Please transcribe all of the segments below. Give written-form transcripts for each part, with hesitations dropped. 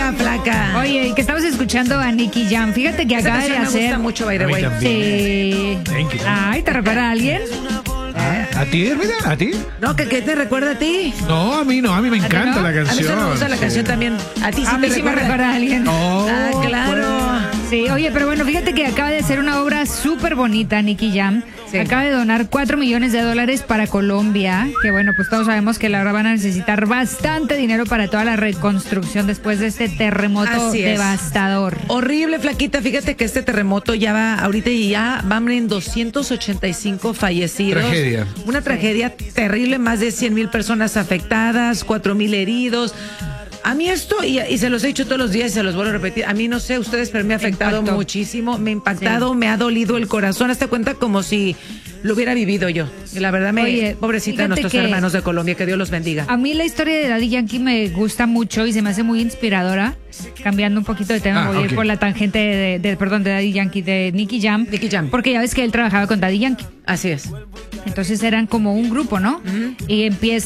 la Flaca. Oye, que estamos escuchando a Nicky Jam. Fíjate que acaba de hacer. Me gusta mucho, by the way. Sí. Ay, ¿te recuerda a alguien? ¿A ti, mira? ¿A ti? No, ¿qué te recuerda a ti? No, a mí no, a mí me encanta la A mí canción. solo me gusta la canción también. A ti sí A mí te sí me recuerda a alguien. Claro. Sí, oye, pero bueno, fíjate que acaba de hacer una obra súper bonita, Nicky Jam. Sí. Acaba de donar $4 millones para Colombia, que bueno, pues todos sabemos que la verdad van a necesitar bastante dinero para toda la reconstrucción después de este terremoto devastador. Horrible, Flaquita. Fíjate que este terremoto ya va, ahorita ya van en 285 fallecidos. Tragedia. Una tragedia terrible, más de 100,000 personas afectadas, 4,000 heridos. A mí esto, y se los he dicho todos los días y se los vuelvo a repetir, a mí no sé ustedes, pero me ha afectado muchísimo, me ha impactado, me ha dolido el corazón, hazte cuenta como si lo hubiera vivido yo. Y la verdad, pobrecita de nuestros hermanos de Colombia, que Dios los bendiga. A mí la historia de Daddy Yankee me gusta mucho y se me hace muy inspiradora. Cambiando un poquito de tema, voy a ir por la tangente de Daddy Yankee, de Nicky Jam. Porque ya ves que él trabajaba con Daddy Yankee. Así es. Entonces eran como un grupo, ¿no? Y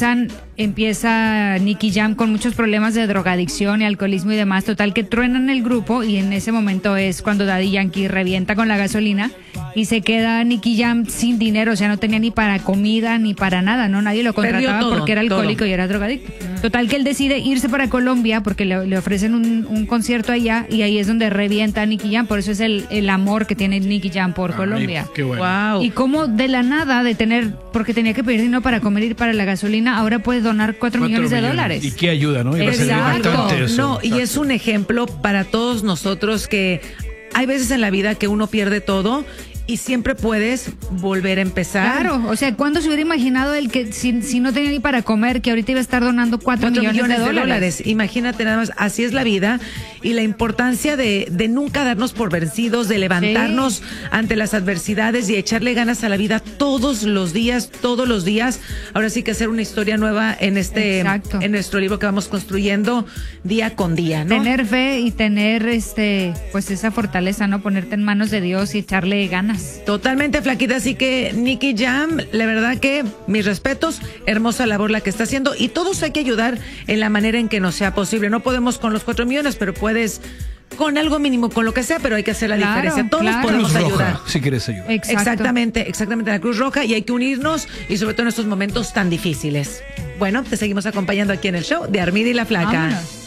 empieza Nicky Jam con muchos problemas de drogadicción y alcoholismo y demás. Total que truenan el grupo y en ese momento es cuando Daddy Yankee revienta con la gasolina y se queda Nicky Jam sin dinero. O sea, no tenía ni para comida ni para nada, ¿no? Nadie lo contrataba porque era alcohólico y era drogadicto. Total que él decide irse para Colombia porque le ofrecen un concierto allá y ahí es donde revienta Nicky Jam. Por eso es el amor que tiene Nicky Jam por Colombia. Qué bueno. Wow. Y como de la nada de tener, porque tenía que pedir dinero para comer y para la gasolina, ahora puede donar $4 millones. Y qué ayuda, ¿no? Exacto. No, y es un ejemplo para todos nosotros que hay veces en la vida que uno pierde todo y siempre puedes volver a empezar. Claro, o sea, ¿cuándo se hubiera imaginado el que si no tenía ni para comer, que ahorita iba a estar donando $4 millones de dólares? Imagínate nada más, así es la vida y la importancia de nunca darnos por vencidos, de levantarnos ante las adversidades y echarle ganas a la vida todos los días. Ahora sí que hacer una historia nueva en en nuestro libro que vamos construyendo día con día, ¿no? Tener fe y tener pues esa fortaleza, ¿no? Ponerte en manos de Dios y echarle ganas. Totalmente, Flaquita, así que Nicky Jam, la verdad que mis respetos, hermosa labor la que está haciendo y todos hay que ayudar en la manera en que nos sea posible. No podemos con los 4 millones, pero puedes con algo mínimo, con lo que sea, pero hay que hacer la diferencia. Todos podemos Cruz ayudar. Roja, si quieres ayudar. Exactamente, la Cruz Roja y hay que unirnos y sobre todo en estos momentos tan difíciles. Bueno, te seguimos acompañando aquí en el show de Armida y la Flaca. Vámonos.